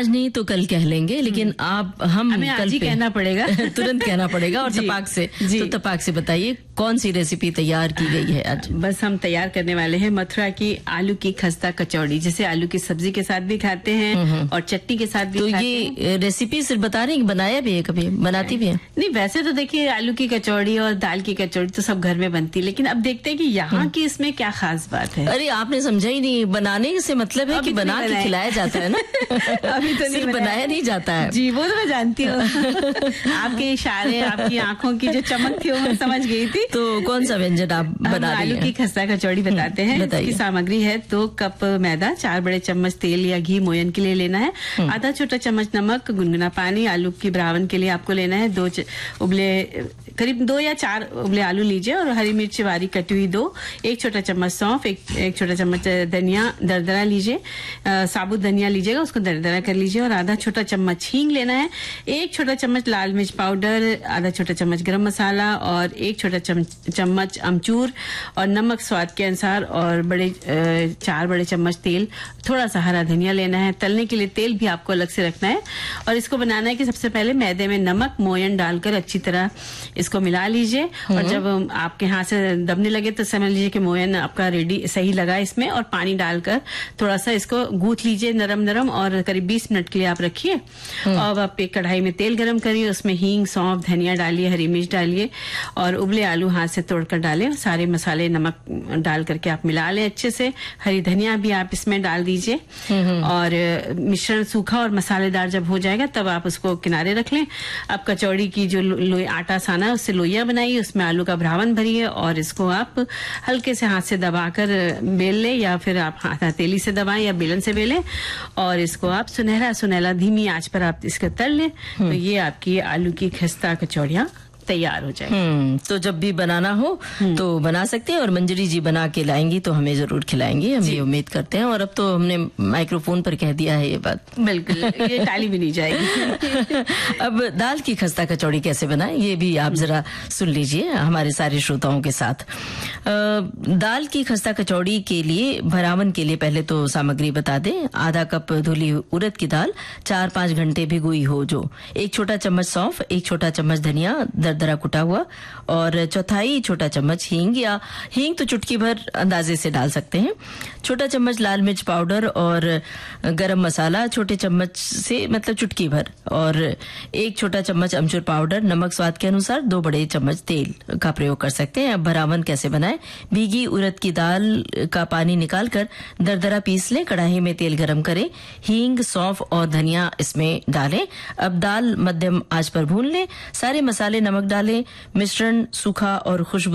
आज नहीं तो कल कह लेंगे, लेकिन आप हमें कल आज ही कहना पड़ेगा तुरंत कहना पड़ेगा और तपाक से। तो तपाक से बताइए कौन सी रेसिपी तैयार की गई है आज? बस हम तैयार करने वाले हैं मथुरा की आलू की खस्ता कचौड़ी, जैसे आलू की सब्जी के साथ भी खाते हैं और चटनी के साथ भी तो खाते ये रेसिपी सिर्फ बता रहे हैं कि बनाया भी है, कभी बनाती भी है? नहीं, वैसे तो देखिए आलू की कचौड़ी और दाल की कचौड़ी तो सब घर में बनती है, लेकिन अब देखते हैं कि यहाँ की इसमें क्या खास बात है। अरे आपने समझा ही नहीं, बनाने से मतलब है कि बना के खिलाया जाता है ना। अभी तो सिर्फ बनाया नहीं जाता है। जी वो तो मैं जानती हूँ। आपके इशारे, आपकी आंखों की जो चमक थी वो मैं समझ गई थी। तो कौन सा व्यंजन आप बना रही हैं? आलू की खस्ता कचौड़ी बताते हैं। इसकी सामग्री है 2 कप मैदा, 4 बड़े चम्मच तेल या घी मोयन के लिए लेना है, आधा छोटा चम्मच नमक, गुनगुना पानी। आलू की ब्रावन के लिए आपको लेना है करीब 2 या 4 उबले आलू लीजिए और हरी मिर्च बारीक कटी हुई 2, 1 छोटा चम्मच सौंफ, एक छोटा चम्मच धनिया दरदरा लीजिए, साबुत धनिया लीजिएगा, उसको दरदरा कर लीजिए और आधा छोटा चम्मच हींग लेना है, 1 छोटा चम्मच लाल मिर्च पाउडर, आधा छोटा चम्मच गरम मसाला और 1 छोटा चम्मच अमचूर और नमक स्वाद के अनुसार और 4 बड़े चम्मच तेल, थोड़ा सा हरा धनिया लेना है। तलने के लिए तेल भी आपको अलग से रखना है और इसको बनाना है कि सबसे पहले मैदे में नमक मोयन डालकर अच्छी तरह इसको मिला लीजिए और जब आपके हाथ से दबने लगे तो समझ लीजिए कि मोयन आपका रेडी सही लगा इसमें, और पानी डालकर थोड़ा सा इसको गूंथ लीजिए नरम नरम और करीब 20 मिनट के लिए आप रखिए। और आप एक कढ़ाई में तेल गरम करिए, उसमें हींग सौंफ धनिया डालिए, हरी मिर्च डालिए और उबले आलू हाथ से तोड़कर डालें। सारे मसाले नमक डाल करके आप मिला लें अच्छे से। हरी धनिया भी आप इसमें डाल दीजिए और मिश्रण सूखा और मसालेदार जब हो जाएगा तब आप उसको किनारे रख लें। अब कचौड़ी की जो आटा साना है उससे लोइयां बनाइए, उसमें आलू का भरावन भरिए और इसको आप हल्के से हाथ से दबाकर बेल ले या फिर आप हथेली से दबाएं या बेलन से बेलें और इसको आप सुनहरा धीमी आंच पर आप इसको तल लें। तो ये आपकी आलू की खस्ता कचौड़ियां तैयार हो जाए। तो जब भी बनाना हो तो बना सकते हैं और मंजरी जी बना के लाएंगी तो हमें जरूर खिलाएंगी, हम ये उम्मीद करते हैं। और अब तो हमने माइक्रोफोन पर कह दिया है ये बात, बिल्कुल ये टाली भी नहीं जाएगी। अब दाल की खस्ता कचौड़ी कैसे बनाएं ये भी आप जरा सुन लीजिए हमारे सारे श्रोताओं के साथ। दाल की खस्ता कचौड़ी के लिए भरावन के लिए पहले तो सामग्री बता दें। आधा कप धुली उड़द की दाल 4-5 घंटे भिगोई हो जो, 1 छोटा चम्मच सौंफ, 1 छोटा चम्मच धनिया दरदरा कुटा हुआ और चौथाई छोटा चम्मच हींग, या हींग तो चुटकी भर अंदाजे से डाल सकते हैं, छोटा चम्मच लाल मिर्च पाउडर और गरम मसाला छोटे चम्मच से मतलब चुटकी भर और 1 छोटा चम्मच अमचूर पाउडर, नमक स्वाद के अनुसार, 2 बड़े चम्मच तेल का प्रयोग कर सकते हैं। अब भरावन कैसे बनाएं? भीगी उड़द की दाल का पानी निकालकर दरदरा पीस लें, कढ़ाई में तेल गरम करें, हींग सौंफ और धनिया इसमें डालें। अब दाल मध्यम आंच पर भून लें, सारे मसाले नमक डालें, मिश्रण सूखा और खुशबू